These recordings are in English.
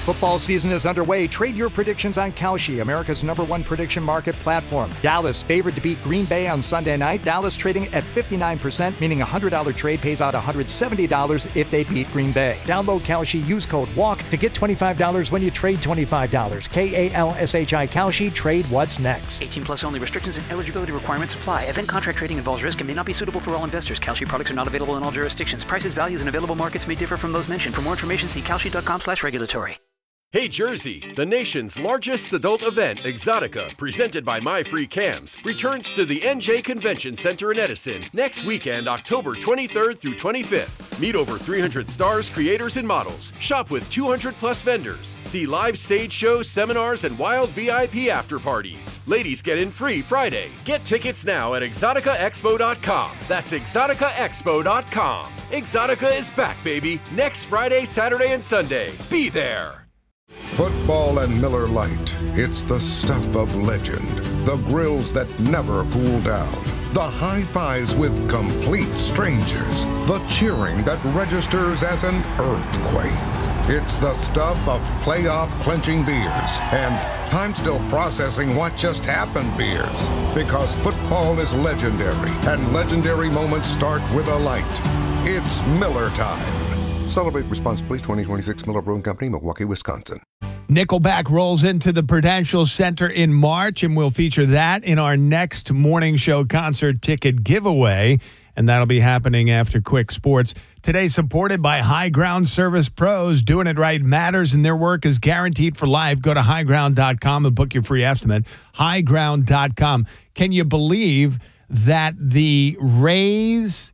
Football season is underway. Trade your predictions on Kalshi, America's #1 prediction market platform. Dallas favored to beat Green Bay on Sunday night. Dallas trading at 59%, meaning a $100 trade pays out $170 if they beat Green Bay. Download Kalshi, use code WALK to get $25 when you trade $25. Kalshi, Kalshi, trade what's next. 18 plus only. Restrictions and eligibility requirements apply. Event contract trading involves risk and may not be suitable for all investors. Kalshi products are not available in all jurisdictions. Prices, values, and available markets may differ from those mentioned. For more information, see kalshi.com/regulatory. Hey Jersey, the nation's largest adult event, Exotica, presented by My Free Cams, returns to the NJ Convention Center in Edison next weekend, October 23rd through 25th. Meet over 300 stars, creators, and models. Shop with 200 plus vendors. See live stage shows, seminars, and wild VIP after parties. Ladies get in free Friday. Get tickets now at exoticaexpo.com. That's exoticaexpo.com. Exotica is back, baby. Next Friday, Saturday, and Sunday. Be there. Football and Miller Lite. It's the stuff of legend. The grills that never cool down. The high fives with complete strangers. The cheering that registers as an earthquake. It's the stuff of playoff clinching beers and I'm still processing what just happened beers. Because football is legendary and legendary moments start with a light. It's Miller time. Celebrate responsibly. 2026 Miller Brewing Company, Milwaukee, Wisconsin. Nickelback rolls into the Prudential Center in March, and we'll feature that in our next morning show concert ticket giveaway, and that'll be happening after Quick Sports. Today, supported by High Ground Service Pros. Doing it right matters, and their work is guaranteed for life. Go to highground.com and book your free estimate. Highground.com. Can you believe that the Rays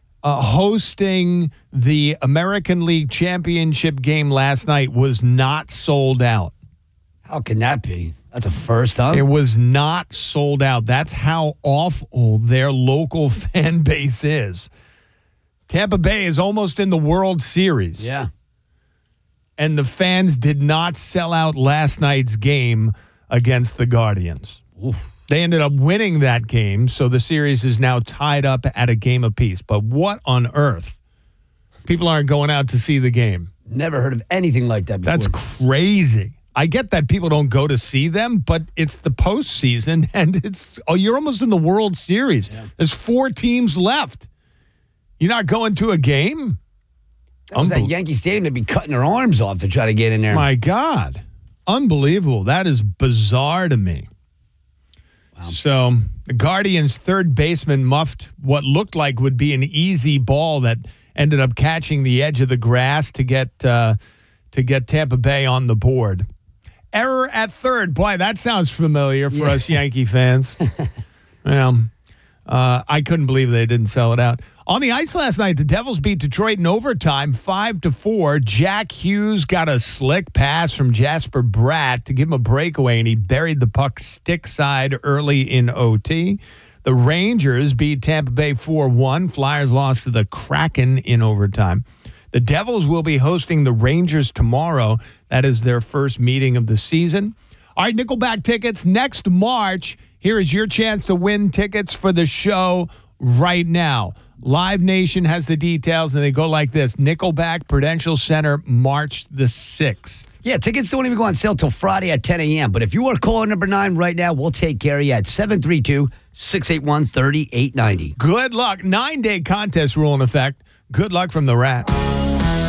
hosting the American League Championship game last night was not sold out? How can that be? That's a first, huh? It was not sold out. That's how awful their local fan base is. Tampa Bay is almost in the World Series. Yeah. And the fans did not sell out last night's game against the Guardians. Oof. They ended up winning that game, so the series is now tied up at a game apiece. But what on earth? People aren't going out to see the game. Never heard of anything like that before. That's crazy. I get that people don't go to see them, but it's the postseason, and you're almost in the World Series. Yeah. There's 4 teams left. You're not going to a game? That was at Yankee Stadium. They'd be cutting their arms off to try to get in there. My God. Unbelievable. That is bizarre to me. Wow. So the Guardians' third baseman muffed what looked like would be an easy ball that ended up catching the edge of the grass to get Tampa Bay on the board. Error at third. Boy, that sounds familiar for us Yankee fans. Well, I couldn't believe they didn't sell it out. On the ice last night, the Devils beat Detroit in overtime 5-4. Jack Hughes got a slick pass from Jasper Bratt to give him a breakaway, and he buried the puck stick side early in OT. The Rangers beat Tampa Bay 4-1. Flyers lost to the Kraken in overtime. The Devils will be hosting the Rangers tomorrow. That is their first meeting of the season. All right, Nickelback tickets next March. Here is your chance to win tickets for the show right now. Live Nation has the details, and they go like this. Nickelback, Prudential Center, March the 6th. Yeah, tickets don't even go on sale till Friday at 10 a.m. But if you want to call number 9 right now, we'll take care of you at 732-681-3890. Good luck. 9-day contest rule in effect. Good luck from the Rat.